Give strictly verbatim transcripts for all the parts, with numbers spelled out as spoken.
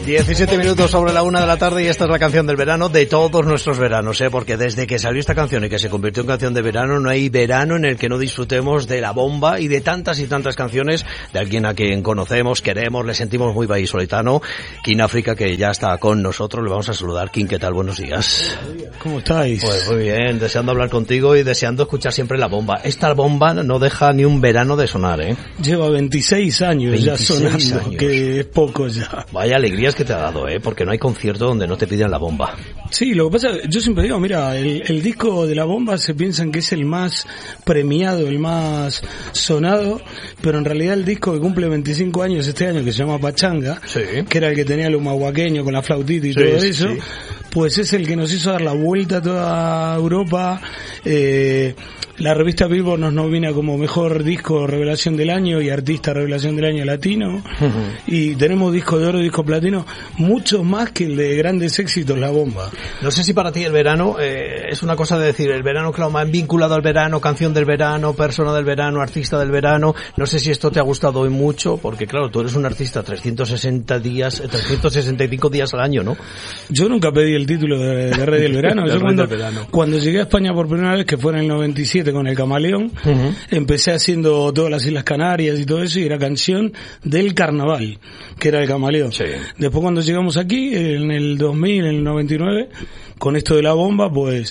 diecisiete minutos sobre la una de la tarde y esta es la canción del verano de todos nuestros veranos, ¿eh? Porque desde que salió esta canción y que se convirtió en canción de verano, no hay verano en el que no disfrutemos de La Bomba y de tantas y tantas canciones de alguien a quien conocemos, queremos, le sentimos muy vallisoletano, King África, que ya está con nosotros. Le vamos a saludar. King, ¿qué tal? Buenos días. ¿Cómo estáis? Pues muy bien, deseando hablar contigo y deseando escuchar siempre La Bomba. Esta Bomba no deja ni un verano de sonar, ¿eh? Lleva veintiséis años veintiséis ya sonando, años. Que es poco ya. Vaya alegrías que te ha dado, ¿eh? Porque no hay concierto donde no te pidan La Bomba. Sí, lo que pasa, yo siempre digo, mira, el, el disco de La Bomba se piensan que es el más premiado, el más sonado, pero en realidad el disco que cumple veinticinco años este año, que se llama Pachanga, sí, que era el que tenía el humahuaqueño con la flautita y sí, todo sí, eso, sí. Pues es el que nos hizo dar la vuelta a toda Europa. eh... La revista Billboard nos nomina como mejor disco revelación del año y artista revelación del año latino. Uh-huh. Y tenemos disco de oro, disco platino, mucho más que el de grandes éxitos, La Bomba. No sé si para ti el verano eh, es una cosa de decir, el verano, claro, más vinculado al verano, canción del verano, persona del verano, artista del verano. No sé si esto te ha gustado hoy mucho, porque claro, tú eres un artista trescientos sesenta días, trescientos sesenta y cinco días al año, ¿no? Yo nunca pedí el título de, de Rey del Verano. Yo cuando, verano. cuando llegué a España por primera vez, que fue en el noventa y siete, con el Camaleón, uh-huh. empecé haciendo todas las Islas Canarias y todo eso, y era canción del carnaval, que era el Camaleón. Sí. Después cuando llegamos aquí, en el dos mil, en el noventa y nueve, con esto de La Bomba, pues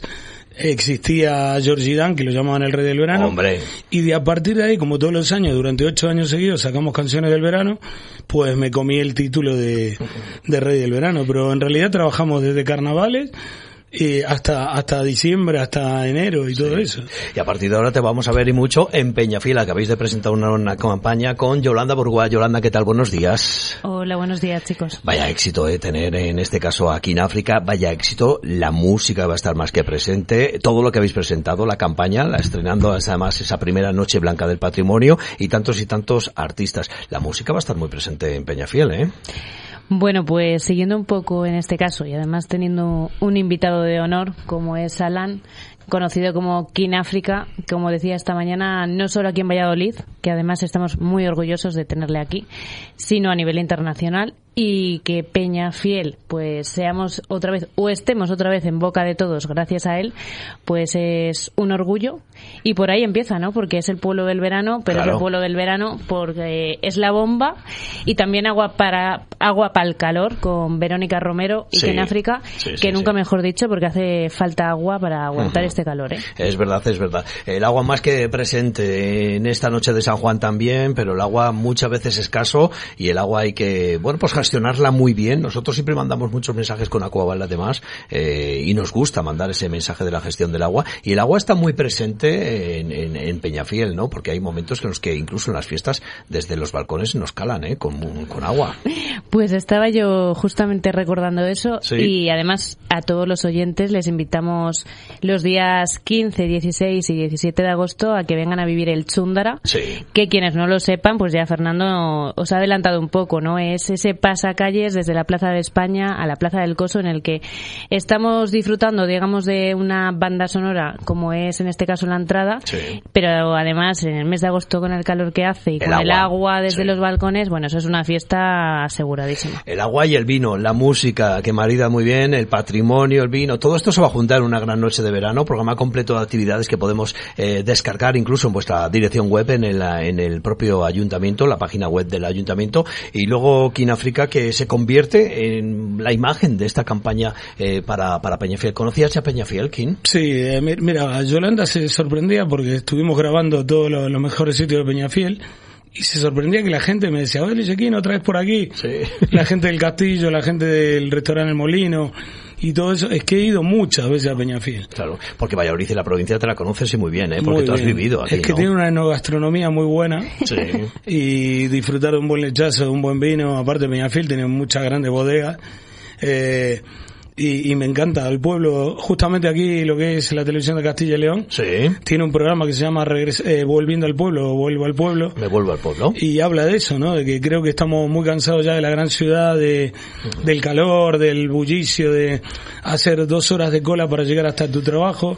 existía Georgie Dan, que lo llamaban el Rey del Verano. Hombre. Y de a partir de ahí, como todos los años, durante ocho años seguidos, sacamos canciones del verano, pues me comí el título de, de Rey del Verano. Pero en realidad trabajamos desde carnavales y hasta hasta diciembre, hasta enero y todo sí. eso. Y a partir de ahora te vamos a ver y mucho en Peñafiel. Acabáis de presentar una, una campaña con Yolanda Bourgois. Yolanda, ¿qué tal? Buenos días. Hola, buenos días, chicos. Vaya éxito, eh, tener en este caso aquí en África, vaya éxito. La música va a estar más que presente. Todo lo que habéis presentado, la campaña, la estrenando además esa primera noche blanca del patrimonio y tantos y tantos artistas. La música va a estar muy presente en Peñafiel, ¿eh? Bueno, pues siguiendo un poco en este caso y además teniendo un invitado de honor como es Alan, conocido como King África, como decía esta mañana, no solo aquí en Valladolid, que además estamos muy orgullosos de tenerle aquí, sino a nivel internacional, y que Peñafiel pues seamos otra vez o estemos otra vez en boca de todos gracias a él, pues es un orgullo. Y por ahí empieza, ¿no? Porque es el pueblo del verano, pero claro. es el pueblo del verano porque es La Bomba y también agua para agua para el calor con Verónica Romero y sí, King África, sí, que sí, nunca sí. mejor dicho, porque hace falta agua para aguantar uh-huh. este calor, ¿eh? Es verdad, es verdad. El agua más que presente en esta noche de San Juan también, pero el agua muchas veces escaso y el agua hay que, bueno, pues gestionarla muy bien. Nosotros siempre mandamos muchos mensajes con Aquaval además eh, y nos gusta mandar ese mensaje de la gestión del agua, y el agua está muy presente en, en, en Peñafiel, ¿no? Porque hay momentos en los que incluso en las fiestas desde los balcones nos calan, ¿eh? Con, con agua. Pues estaba yo justamente recordando eso. ¿Sí? Y además a todos los oyentes les invitamos los días quince, dieciséis y diecisiete de agosto a que vengan a vivir el Chúndara, sí. que quienes no lo sepan, pues ya Fernando os ha adelantado un poco, ¿no? Es ese pasacalles desde la Plaza de España a la Plaza del Coso, en el que estamos disfrutando, digamos, de una banda sonora como es en este caso la entrada, sí. pero además en el mes de agosto con el calor que hace y el con agua. el agua desde sí. los balcones, bueno, eso es una fiesta aseguradísima. El agua y el vino, la música que marida muy bien, el patrimonio, el vino, todo esto se va a juntar en una gran noche de verano, programa completo de actividades que podemos eh, descargar incluso en vuestra dirección web, en el, en el propio ayuntamiento, la página web del ayuntamiento, y luego King África, que se convierte en la imagen de esta campaña eh, para, para Peñafiel. ¿Conocías ya Peñafiel, King? Sí, eh, mira, Yolanda se sorprendía porque estuvimos grabando todos los, los mejores sitios de Peñafiel y se sorprendía que la gente me decía, oye, King, otra vez por aquí. Sí. La gente del Castillo, la gente del restaurante El Molino y todo eso. Es que he ido muchas veces a Peñafiel. Claro, porque Valladolid y la provincia te la conoces y muy bien, ¿eh? Porque muy tú bien. has vivido aquí, Es que ¿no? tiene una enogastronomía muy buena. Sí. Y disfrutar de un buen lechazo, de un buen vino. Aparte, Peñafiel tiene muchas grandes bodegas. Eh... Y, y me encanta el pueblo. Justamente aquí lo que es la televisión de Castilla y León sí. tiene un programa que se llama Regres- eh, Volviendo al Pueblo o Vuelvo al Pueblo. Me vuelvo al pueblo. Y habla de eso, ¿no? De que creo que estamos muy cansados ya de la gran ciudad, de uh-huh. del calor, del bullicio, de hacer dos horas de cola para llegar hasta tu trabajo.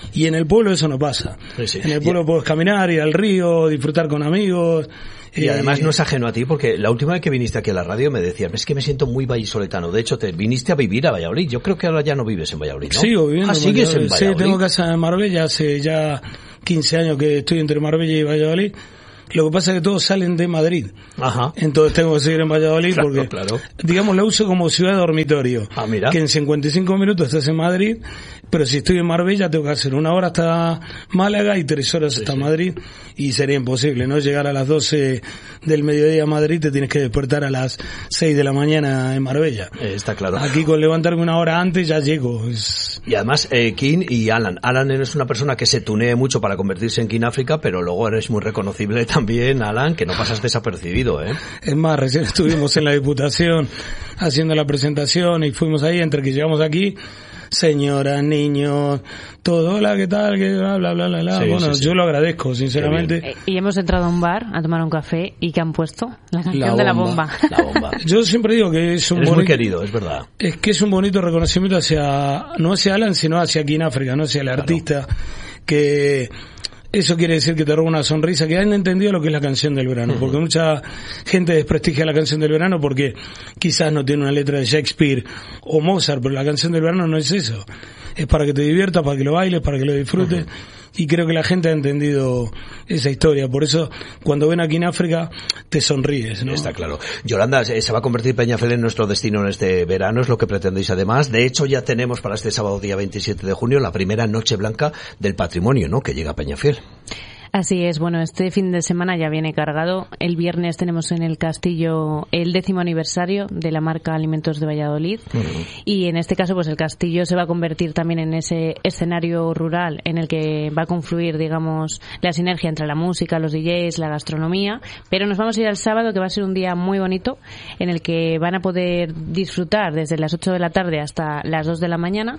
Y en el pueblo eso no pasa. Sí, sí. En el pueblo y... puedes caminar, ir al río, disfrutar con amigos. Y además no es ajeno a ti, porque la última vez que viniste aquí a la radio me decías, es que me siento muy vallisoletano. De hecho, te viniste a vivir a Valladolid. Yo creo que ahora ya no vives en Valladolid, ¿no? Sigo viviendo ah, en ¿sigues Valladolid? en Valladolid? Sí, tengo casa en Marbella, hace ya quince años que estoy entre Marbella y Valladolid. Lo que pasa es que todos salen de Madrid. Ajá. Entonces tengo que seguir en Valladolid claro, porque, claro. digamos, la uso como ciudad de dormitorio. Ah, mira. Que en cincuenta y cinco minutos estás en Madrid, pero si estoy en Marbella tengo que hacer una hora hasta Málaga y tres horas sí, hasta sí. Madrid, y sería imposible, ¿no? Llegar a las doce del mediodía a Madrid, te tienes que despertar a las seis de la mañana en Marbella. Eh, está claro. Aquí con levantarme una hora antes ya llego. Es... Y además, eh, King y Alan. Alan es una persona que se tunee mucho para convertirse en King África, pero luego eres muy reconocible también, Alan, que no pasas desapercibido, ¿eh? Es más, recién estuvimos en la Diputación haciendo la presentación y fuimos ahí, entre que llegamos aquí, señoras, niños, todo, hola, ¿qué tal? ¿Qué, bla, bla, bla, bla. Sí, bueno, sí, sí. Yo lo agradezco, sinceramente. Eh, y hemos entrado a un bar a tomar un café y que han puesto la canción la de la bomba. La bomba. Yo siempre digo que es un Eres bonito, muy querido, es verdad. Es que es un bonito reconocimiento hacia, no hacia Alan, sino hacia King África, no hacia el claro. artista, que... Eso quiere decir que te roba una sonrisa, que han entendido lo que es la canción del verano, uh-huh. porque mucha gente desprestigia la canción del verano porque quizás no tiene una letra de Shakespeare o Mozart, pero la canción del verano no es eso. Es para que te diviertas, para que lo bailes, para que lo disfrutes, uh-huh. y creo que la gente ha entendido esa historia. Por eso, cuando ven aquí en África, te sonríes, ¿no? Está claro. Yolanda, se va a convertir Peñafiel en nuestro destino en este verano, es lo que pretendéis además. De hecho, ya tenemos para este sábado día veintisiete de junio la primera Noche Blanca del Patrimonio, ¿no?, que llega a Peñafiel. Así es, bueno, este fin de semana ya viene cargado. El viernes tenemos en el Castillo el décimo aniversario de la marca Alimentos de Valladolid, uh-huh. y en este caso pues el Castillo se va a convertir también en ese escenario rural en el que va a confluir, digamos, la sinergia entre la música, los D Js, la gastronomía, pero nos vamos a ir al sábado, que va a ser un día muy bonito en el que van a poder disfrutar desde las ocho de la tarde hasta las dos de la mañana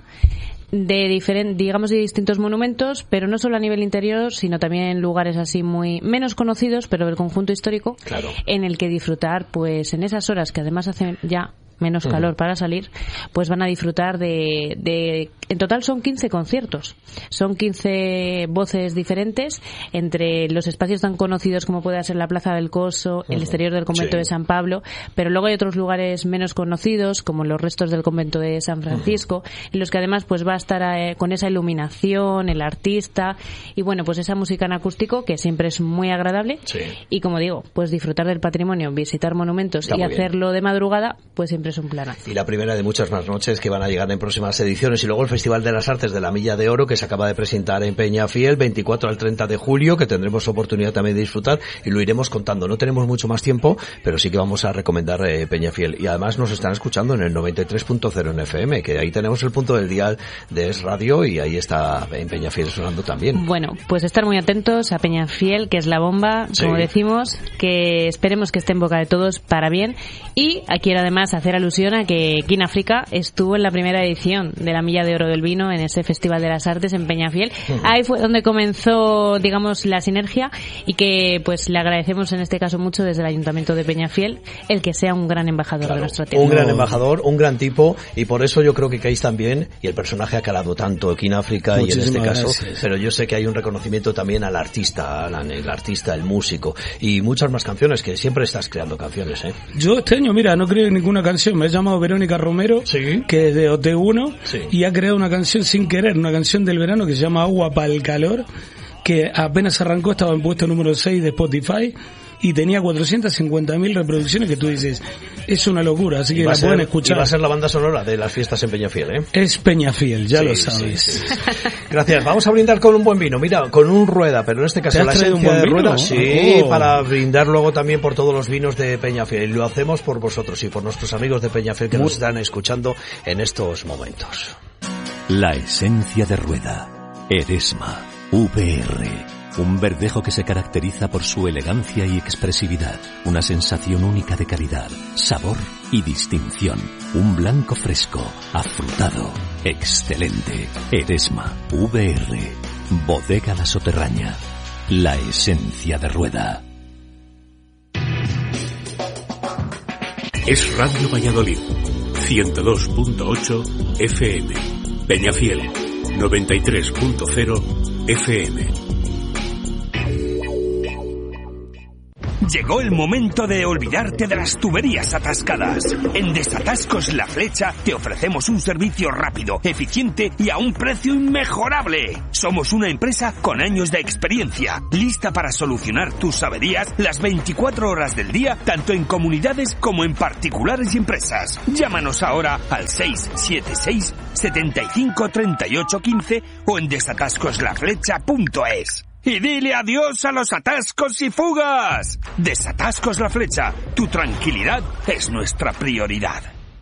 de diferentes, digamos, de distintos monumentos, pero no solo a nivel interior, sino también en lugares así muy menos conocidos, pero del conjunto histórico, claro. en el que disfrutar, pues en esas horas que además hacen ya menos uh-huh. calor para salir, pues van a disfrutar de, de, en total son quince conciertos, son quince voces diferentes entre los espacios tan conocidos como puede ser la Plaza del Coso, uh-huh. el exterior del convento sí. de San Pablo, pero luego hay otros lugares menos conocidos como los restos del convento de San Francisco, uh-huh. en los que además pues va a estar eh, con esa iluminación, el artista y bueno, pues esa música en acústico que siempre es muy agradable sí. y como digo, pues disfrutar del patrimonio, visitar monumentos Está y hacerlo bien. De madrugada, pues siempre es un planazo. Y la primera de muchas más noches que van a llegar en próximas ediciones. Y luego el Festival de las Artes de la Milla de Oro, que se acaba de presentar en Peñafiel, veinticuatro al treinta de julio, que tendremos oportunidad también de disfrutar y lo iremos contando. No tenemos mucho más tiempo, pero sí que vamos a recomendar eh, Peñafiel. Y además nos están escuchando en el noventa y tres punto cero en F M, que ahí tenemos el punto del dial de Es Radio y ahí está en Peñafiel sonando también. Bueno, pues estar muy atentos a Peñafiel, que es la bomba, sí. como decimos, que esperemos que esté en boca de todos para bien. Y quiero además hacer alusión a que King África estuvo en la primera edición de la Milla de Oro del Vino en ese Festival de las Artes en Peñafiel. Uh-huh. Ahí fue donde comenzó, digamos, la sinergia y que pues le agradecemos en este caso mucho desde el Ayuntamiento de Peñafiel el que sea un gran embajador claro, de nuestra tierra. Un gran embajador, un gran tipo y por eso yo creo que caéis también y el personaje ha calado tanto King África y en este caso, gracias. Pero yo sé que hay un reconocimiento también al artista, al el artista, el músico y muchas más canciones que siempre estás creando canciones, ¿eh? Yo este año, mira, no creo ninguna canción, me he llamado Verónica Romero, ¿sí? que es de O T uno, sí. y ha creado una canción sin querer, una canción del verano que se llama Agua para el Calor, que apenas arrancó estaba en puesto número seis de Spotify y tenía cuatrocientas cincuenta mil reproducciones que tú dices, es una locura, así que la ser, pueden escuchar. Y va a ser la banda sonora de las fiestas en Peñafiel, ¿eh? Es Peñafiel, ya sí, lo sabes. Sí, sí, sí. Gracias, vamos a brindar con un buen vino, mira, con un Rueda, pero en este caso la esencia de Rueda, sí, oh. para brindar luego también por todos los vinos de Peñafiel, y lo hacemos por vosotros y por nuestros amigos de Peñafiel que Muy. nos están escuchando en estos momentos. La esencia de Rueda, Eresma, V R. Un verdejo que se caracteriza por su elegancia y expresividad, una sensación única de calidad, sabor y distinción. Un blanco fresco, afrutado, excelente. Eresma, V R, Bodega La Soterraña, la esencia de Rueda. Es Radio Valladolid, ciento dos punto ocho F M, Peñafiel, noventa y tres punto cero F M. Llegó el momento de olvidarte de las tuberías atascadas. En Desatascos La Flecha te ofrecemos un servicio rápido, eficiente y a un precio inmejorable. Somos una empresa con años de experiencia, lista para solucionar tus averías las veinticuatro horas del día, tanto en comunidades como en particulares y empresas. Llámanos ahora al seis siete seis, setenta y cinco, treinta y ocho, quince o en desatascos la flecha punto es. Y dile adiós a los atascos y fugas. Desatascos La Flecha. Tu tranquilidad es nuestra prioridad.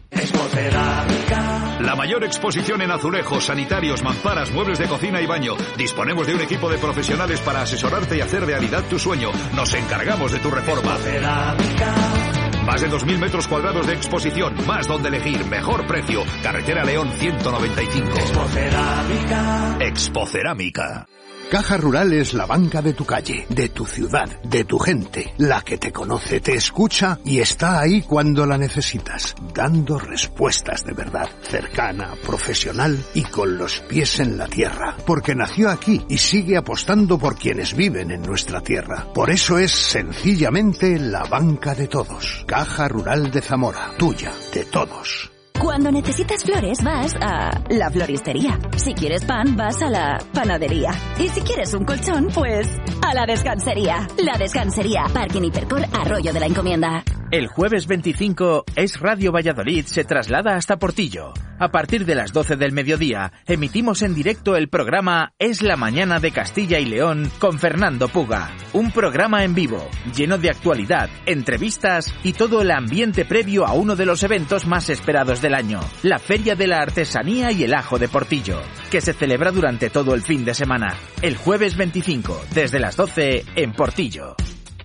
Expocerámica. La mayor exposición en azulejos, sanitarios, mamparas, muebles de cocina y baño. Disponemos de un equipo de profesionales para asesorarte y hacer realidad tu sueño. Nos encargamos de tu reforma. Expocerámica. Más de dos mil metros cuadrados de exposición, más donde elegir, mejor precio. Carretera León ciento noventa y cinco. Expocerámica. Expocerámica. Caja Rural es la banca de tu calle, de tu ciudad, de tu gente, la que te conoce, te escucha y está ahí cuando la necesitas, dando respuestas de verdad, cercana, profesional y con los pies en la tierra, porque nació aquí y sigue apostando por quienes viven en nuestra tierra. Por eso es sencillamente la banca de todos. Caja Rural de Zamora, tuya, de todos. Cuando necesitas flores vas a la floristería. Si quieres pan vas a la panadería. Y si quieres un colchón, pues a la descansería. La Descansería, Parque Hipercor, Arroyo de la Encomienda. El jueves veinticinco, Es Radio Valladolid se traslada hasta Portillo. A partir de las doce del mediodía, emitimos en directo el programa Es la Mañana de Castilla y León con Fernando Puga. Un programa en vivo, lleno de actualidad, entrevistas y todo el ambiente previo a uno de los eventos más esperados del año, la Feria de la Artesanía y el Ajo de Portillo, que se celebra durante todo el fin de semana. El jueves veinticinco, desde las doce, en Portillo.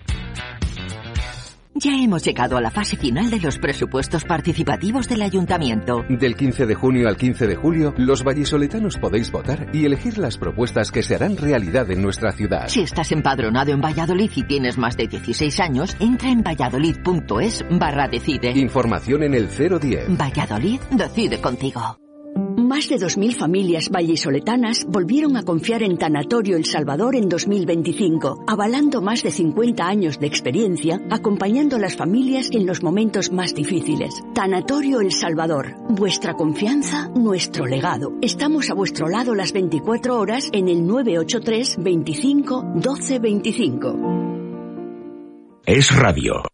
Ya hemos llegado a la fase final de los presupuestos participativos del Ayuntamiento. Del quince de junio al quince de julio, los vallisoletanos podéis votar y elegir las propuestas que se harán realidad en nuestra ciudad. Si estás empadronado en Valladolid y tienes más de dieciséis años, entra en valladolid.es barra decide. Información en el cero diez. Valladolid decide contigo. Más de dos mil familias vallisoletanas volvieron a confiar en Tanatorio El Salvador en dos mil veinticinco, avalando más de cincuenta años de experiencia, acompañando a las familias en los momentos más difíciles. Tanatorio El Salvador, vuestra confianza, nuestro legado. Estamos a vuestro lado las veinticuatro horas en el nueve ocho tres, veinticinco, doce, veinticinco. Es Radio.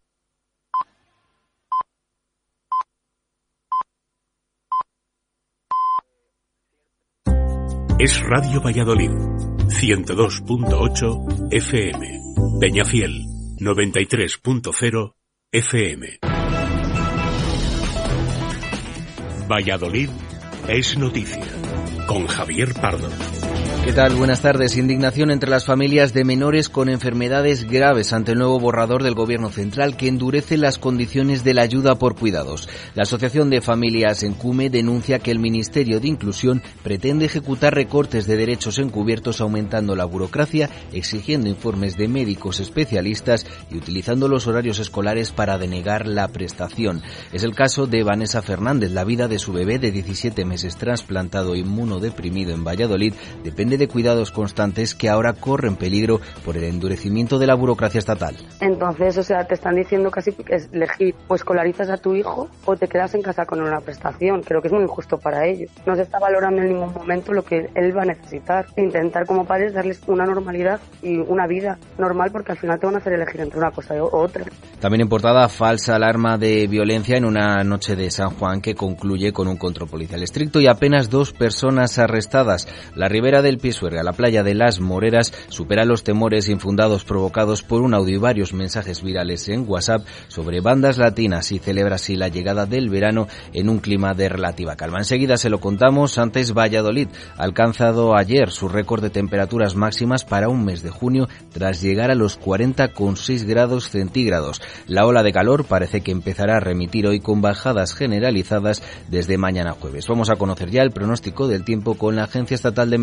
Es Radio Valladolid, ciento dos punto ocho F M. Peñafiel, noventa y tres punto cero F M. Valladolid es noticia, con Javier Pardo. ¿Qué tal? Buenas tardes. Indignación entre las familias de menores con enfermedades graves ante el nuevo borrador del Gobierno Central que endurece las condiciones de la ayuda por cuidados. La Asociación de Familias Encume denuncia que el Ministerio de Inclusión pretende ejecutar recortes de derechos encubiertos aumentando la burocracia, exigiendo informes de médicos especialistas y utilizando los horarios escolares para denegar la prestación. Es el caso de Vanessa Fernández. La vida de su bebé de diecisiete meses trasplantado inmunodeprimido en Valladolid depende de cuidados constantes que ahora corren peligro por el endurecimiento de la burocracia estatal. Entonces, o sea, te están diciendo casi que es elegir, o escolarizas a tu hijo o te quedas en casa con una prestación. Creo que es muy injusto para ellos. No se está valorando en ningún momento lo que él va a necesitar. Intentar como padres darles una normalidad y una vida normal, porque al final te van a hacer elegir entre una cosa u otra. También en portada, falsa alarma de violencia en una noche de San Juan que concluye con un control policial estricto y apenas dos personas arrestadas. La ribera del Pisuerga, la playa de Las Moreras, supera los temores infundados provocados por un audio y varios mensajes virales en WhatsApp sobre bandas latinas y celebra así la llegada del verano en un clima de relativa calma. Enseguida se lo contamos. Antes, Valladolid ha alcanzado ayer su récord de temperaturas máximas para un mes de junio tras llegar a los cuarenta coma seis grados centígrados. La ola de calor parece que empezará a remitir hoy con bajadas generalizadas desde mañana jueves. Vamos a conocer ya el pronóstico del tiempo con la Agencia Estatal de Meteorología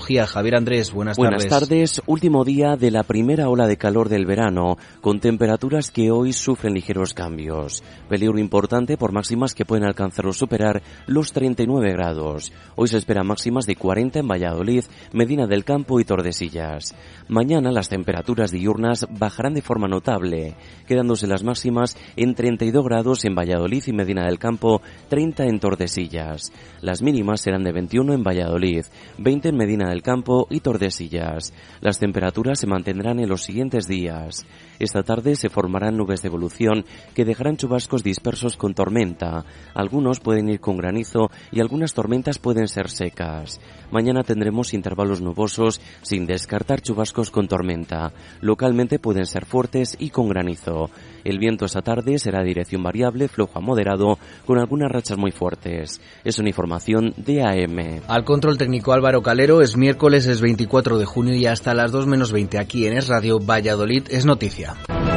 meteorología. Javier Andrés, buenas tardes. Buenas tardes. Último día de la primera ola de calor del verano, con temperaturas que hoy sufren ligeros cambios. Peligro importante por máximas que pueden alcanzar o superar los treinta y nueve grados. Hoy se esperan máximas de cuarenta en Valladolid, Medina del Campo y Tordesillas. Mañana las temperaturas diurnas bajarán de forma notable, quedándose las máximas en treinta y dos grados en Valladolid y Medina del Campo, treinta en Tordesillas. Las mínimas serán de veintiuno en Valladolid, veinte en Medina del Campo y Tordesillas. Las temperaturas se mantendrán en los siguientes días. Esta tarde se formarán nubes de evolución que dejarán chubascos dispersos con tormenta. Algunos pueden ir con granizo y algunas tormentas pueden ser secas. Mañana tendremos intervalos nubosos sin descartar chubascos con tormenta. Localmente pueden ser fuertes y con granizo. El viento esta tarde será de dirección variable, flojo a moderado, con algunas rachas muy fuertes. Es una información de A M. Al control técnico Álvaro Calero. Es miércoles, es veinticuatro de junio y hasta las dos menos veinte aquí en Es Radio Valladolid es noticia.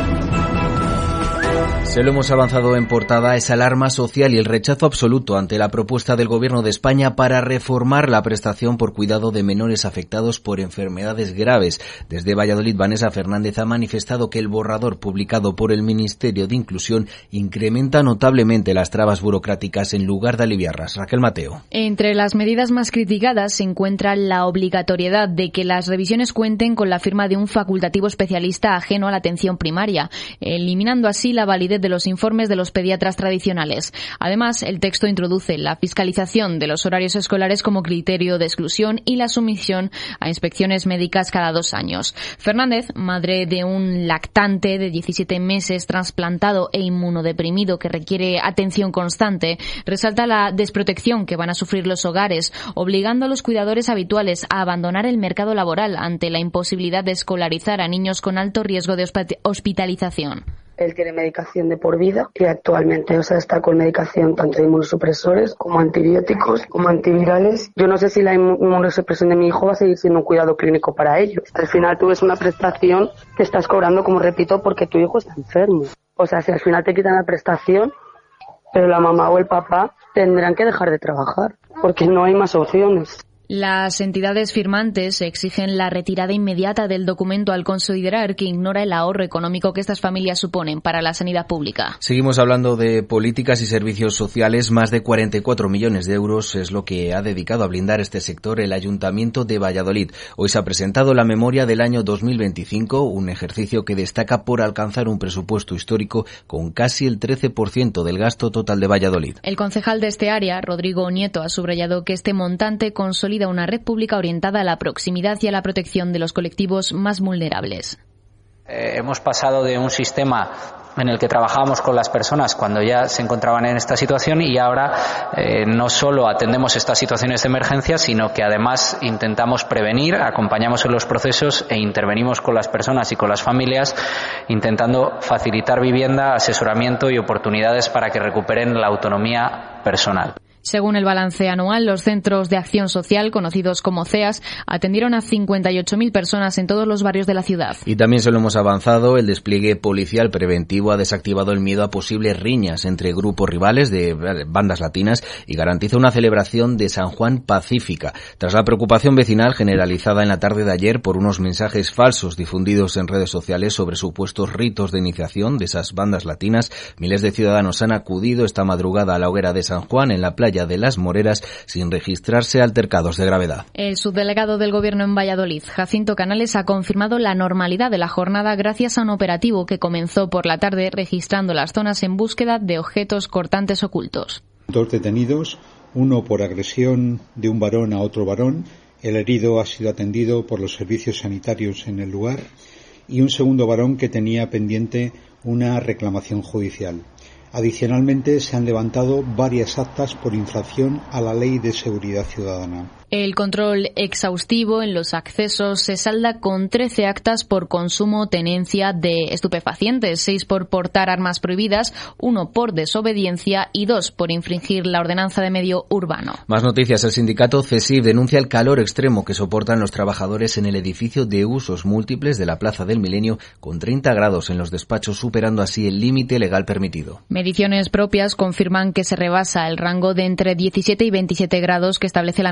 Se lo hemos avanzado en portada, esa alarma social y el rechazo absoluto ante la propuesta del Gobierno de España para reformar la prestación por cuidado de menores afectados por enfermedades graves. Desde Valladolid, Vanessa Fernández ha manifestado que el borrador publicado por el Ministerio de Inclusión incrementa notablemente las trabas burocráticas en lugar de aliviarlas. Raquel Mateo. Entre las medidas más criticadas se encuentra la obligatoriedad de que las revisiones cuenten con la firma de un facultativo especialista ajeno a la atención primaria, eliminando así la validez de los informes de los pediatras tradicionales. Además, el texto introduce la fiscalización de los horarios escolares como criterio de exclusión y la sumisión a inspecciones médicas cada dos años. Fernández, madre de un lactante de diecisiete meses trasplantado e inmunodeprimido que requiere atención constante, resalta la desprotección que van a sufrir los hogares, obligando a los cuidadores habituales a abandonar el mercado laboral ante la imposibilidad de escolarizar a niños con alto riesgo de hospitalización. Él tiene medicación de por vida y actualmente, o sea, está con medicación tanto de inmunosupresores como antibióticos, como antivirales. Yo no sé si la inmunosupresión de mi hijo va a seguir siendo un cuidado clínico para ellos. Al final tú ves una prestación que estás cobrando, como repito, porque tu hijo está enfermo. O sea, si al final te quitan la prestación, pero la mamá o el papá tendrán que dejar de trabajar porque no hay más opciones. Las entidades firmantes exigen la retirada inmediata del documento al considerar que ignora el ahorro económico que estas familias suponen para la sanidad pública. Seguimos hablando de políticas y servicios sociales. Más de cuarenta y cuatro millones de euros es lo que ha dedicado a blindar este sector el Ayuntamiento de Valladolid. Hoy se ha presentado la memoria del año dos mil veinticinco, un ejercicio que destaca por alcanzar un presupuesto histórico con casi el trece por ciento del gasto total de Valladolid. El concejal de este área, Rodrigo Nieto, ha subrayado que este montante consolida una red pública orientada a la proximidad y a la protección de los colectivos más vulnerables. Eh, hemos pasado de un sistema en el que trabajábamos con las personas cuando ya se encontraban en esta situación y ahora eh, no solo atendemos estas situaciones de emergencia, sino que además intentamos prevenir, acompañamos en los procesos e intervenimos con las personas y con las familias, intentando facilitar vivienda, asesoramiento y oportunidades para que recuperen la autonomía personal. Según el balance anual, los centros de acción social, conocidos como C E A S, atendieron a cincuenta y ocho mil personas en todos los barrios de la ciudad. Y también se lo hemos avanzado, el despliegue policial preventivo ha desactivado el miedo a posibles riñas entre grupos rivales de bandas latinas y garantiza una celebración de San Juan pacífica. Tras la preocupación vecinal generalizada en la tarde de ayer por unos mensajes falsos difundidos en redes sociales sobre supuestos ritos de iniciación de esas bandas latinas, miles de ciudadanos han acudido esta madrugada a la hoguera de San Juan en la playa de Las Moreras sin registrarse altercados de gravedad. El subdelegado del Gobierno en Valladolid, Jacinto Canales, ha confirmado la normalidad de la jornada gracias a un operativo que comenzó por la tarde registrando las zonas en búsqueda de objetos cortantes ocultos. Dos detenidos, uno por agresión de un varón a otro varón. El herido ha sido atendido por los servicios sanitarios en el lugar y un segundo varón que tenía pendiente una reclamación judicial. Adicionalmente, se han levantado varias actas por infracción a la Ley de Seguridad Ciudadana. El control exhaustivo en los accesos se salda con trece actas por consumo o tenencia de estupefacientes, seis por portar armas prohibidas, uno por desobediencia y dos por infringir la ordenanza de medio urbano. Más noticias. El sindicato CESIF denuncia el calor extremo que soportan los trabajadores en el edificio de usos múltiples de la Plaza del Milenio, con treinta grados en los despachos, superando así el límite legal permitido. Mediciones propias confirman que se rebasa el rango de entre diecisiete y veintisiete grados que establece la normativa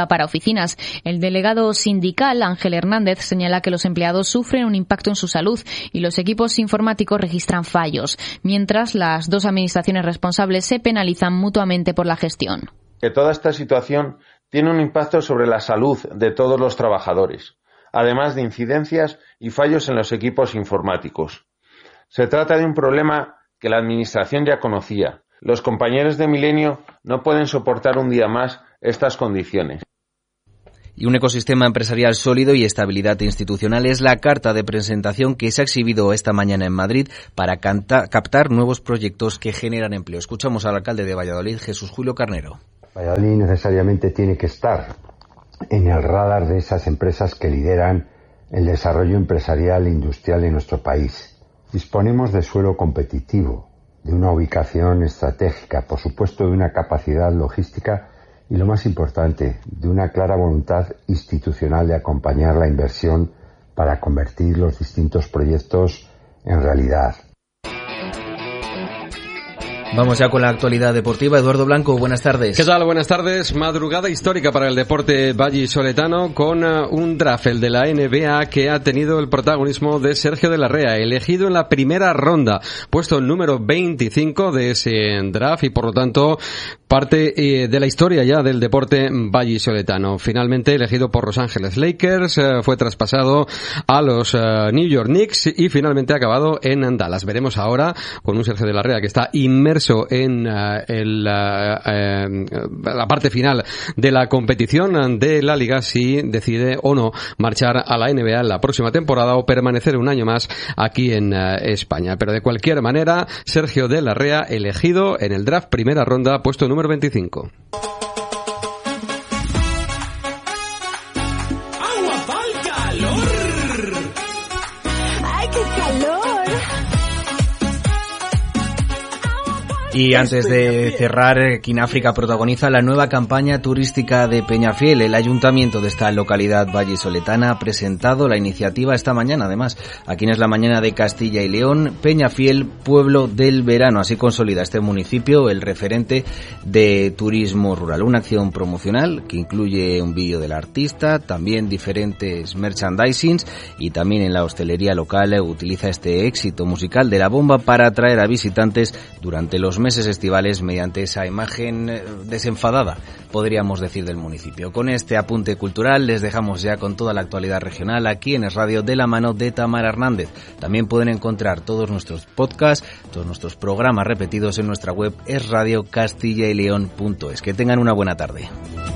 exclusiva para oficinas. El delegado sindical, Ángel Hernández, señala que los empleados sufren un impacto en su salud y los equipos informáticos registran fallos, mientras las dos administraciones responsables se penalizan mutuamente por la gestión. Que toda esta situación tiene un impacto sobre la salud de todos los trabajadores, además de incidencias y fallos en los equipos informáticos. Se trata de un problema que la Administración ya conocía. Los compañeros de Milenio no pueden soportar un día más estas condiciones. Y un ecosistema empresarial sólido y estabilidad institucional es la carta de presentación que se ha exhibido esta mañana en Madrid para canta, captar nuevos proyectos que generan empleo. Escuchamos al alcalde de Valladolid, Jesús Julio Carnero. Valladolid necesariamente tiene que estar en el radar de esas empresas que lideran el desarrollo empresarial e industrial en nuestro país. Disponemos de suelo competitivo, de una ubicación estratégica, por supuesto de una capacidad logística y, lo más importante, de una clara voluntad institucional de acompañar la inversión para convertir los distintos proyectos en realidad. Vamos ya con la actualidad deportiva. Eduardo Blanco, buenas tardes. ¿Qué tal? Buenas tardes. Madrugada histórica para el deporte vallisoletano con uh, un draft, el de la N B A, que ha tenido el protagonismo de Sergio de la Rea, elegido en la primera ronda, puesto número veinticinco de ese draft y, por lo tanto, parte eh, de la historia ya del deporte vallisoletano. Finalmente elegido por Los Ángeles Lakers, eh, fue traspasado a los uh, New York Knicks y finalmente ha acabado en Dallas. Veremos ahora con un Sergio de la Rea que está inmerso en uh, el, uh, uh, la parte final de la competición de la Liga, si decide o no marchar a la N B A en la próxima temporada o permanecer un año más aquí en uh, España. Pero de cualquier manera, Sergio de la Rea elegido en el draft primera ronda, puesto número veinticinco. Y antes de cerrar, Quinafrica protagoniza la nueva campaña turística de Peñafiel. El ayuntamiento de esta localidad vallisoletana ha presentado la iniciativa esta mañana. Además, aquí en Es la Mañana de Castilla y León, Peñafiel, pueblo del verano. Así consolida este municipio el referente de turismo rural. Una acción promocional que incluye un vídeo del artista, también diferentes merchandisings, y también en la hostelería local utiliza este éxito musical de la bomba para atraer a visitantes durante los meses estivales mediante esa imagen desenfadada, podríamos decir, del municipio. Con este apunte cultural les dejamos ya con toda la actualidad regional aquí en Es Radio, de la mano de Tamara Hernández. También pueden encontrar todos nuestros podcasts, todos nuestros programas repetidos en nuestra web es radio castilla y león punto es. Que tengan una buena tarde.